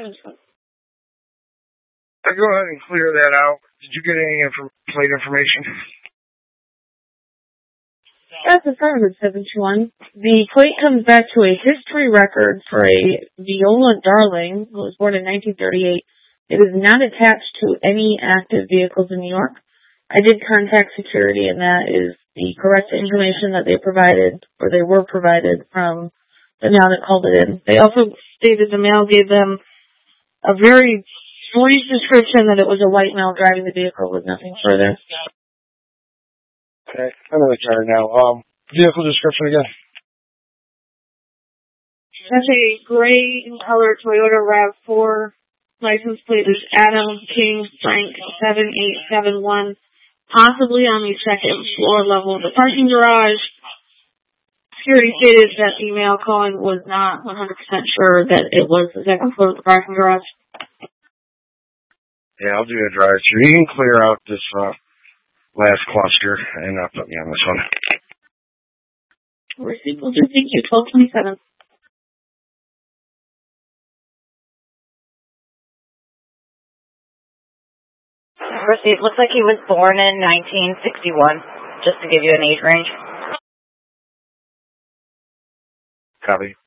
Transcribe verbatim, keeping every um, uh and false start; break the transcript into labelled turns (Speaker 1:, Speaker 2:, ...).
Speaker 1: go ahead and clear that out. Did you get any inf- plate information?
Speaker 2: That's affirmative, seven two one. The plate comes back to a history record for a Viola Darling, who was born in nineteen thirty-eight. It is not attached to any active vehicles in New York. I did contact security, and that is the correct information that they provided, or they were provided from the mail that called it in. They also stated the mail gave them a very brief description that it was a white male driving the vehicle with nothing further.
Speaker 1: Okay, I'm going to try it now. Um, vehicle description again.
Speaker 2: That's a gray in color Toyota RAV four. License plate is Adam King Frank seven eight seven one. Possibly on the second floor level of the parking garage. Security stated that the male calling was not one hundred percent sure that it was the second floor of the parking garage.
Speaker 1: Yeah, I'll do a drive-through. You can clear out this uh, last cluster and uh, put me on this one.
Speaker 2: Receipt will do. Thank you. twelve twenty-seven.
Speaker 3: Receipt looks like he was born in nineteen sixty-one, just to give you an age range.
Speaker 1: Copy.